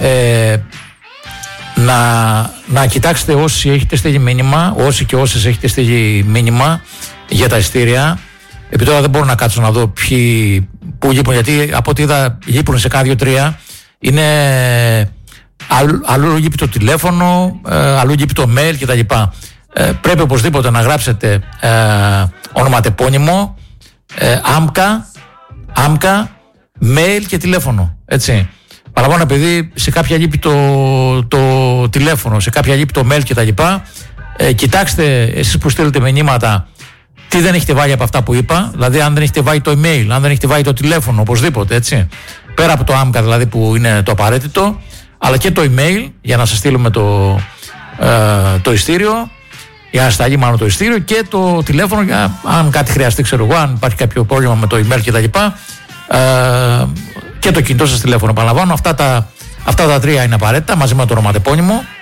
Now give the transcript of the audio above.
να κοιτάξετε όσοι έχετε στείλει μήνυμα, όσοι και όσες έχετε στείλει μήνυμα για τα ειστήρια. Επί τώρα δεν μπορώ να κάτσω να δω ποιοι που λείπουν, γιατί από ό,τι είδα λείπουν σε κάνα 2-3. Είναι αλλού λείπει το τηλέφωνο, αλλού λείπει το mail κτλ. Πρέπει οπωσδήποτε να γράψετε ονοματεπώνυμο, άμκα, mail και τηλέφωνο, έτσι. Παραπάνω, επειδή σε κάποια λείπει το τηλέφωνο, σε κάποια λείπει το mail κτλ. Κοιτάξτε εσείς που στείλετε μηνύματα τι δεν έχετε βάλει από αυτά που είπα. Δηλαδή, αν δεν έχετε βάλει το email, αν δεν έχετε βάλει το τηλέφωνο, οπωσδήποτε, έτσι. Πέρα από το άμκα, δηλαδή, που είναι το απαραίτητο, αλλά και το email για να σας στείλουμε το ειστήριο, για να σταλεί μάλλον το ειστήριο, και το τηλέφωνο για αν κάτι χρειαστεί, ξέρω εγώ, αν υπάρχει κάποιο πρόβλημα με το email κτλ. Και το κινητό σας τηλέφωνο. Επαναλαμβάνω, αυτά τα τρία είναι απαραίτητα μαζί με το ονοματεπώνυμο.